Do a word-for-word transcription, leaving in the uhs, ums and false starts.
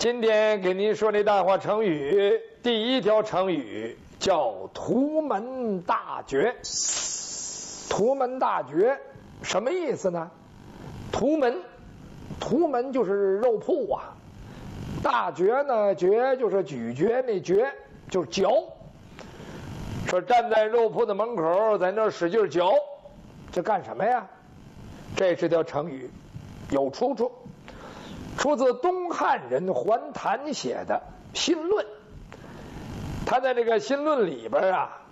今天给您说这大话成语，第一条成语叫图门大绝。图门大绝什么意思呢？图门，图门就是肉铺啊。大绝呢，绝就是咀嚼那嚼，就是嚼。说站在肉铺的门口，在那使劲嚼，这干什么呀？这是条成语，有出处，出自东汉人桓谭写的《新论》。他在这个《新论》里边啊，